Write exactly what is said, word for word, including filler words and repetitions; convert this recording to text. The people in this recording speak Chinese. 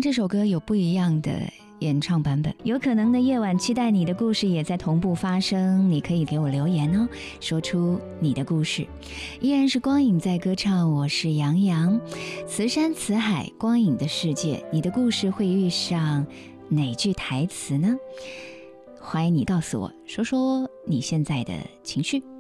这首歌有不一样的演唱版本，有可能的夜晚期待你的故事也在同步发生，你可以给我留言哦，说出你的故事。依然是光影在歌唱，我是杨洋。慈山慈海，光影的世界，你的故事会遇上哪句台词呢？欢迎你告诉我，说说你现在的情绪。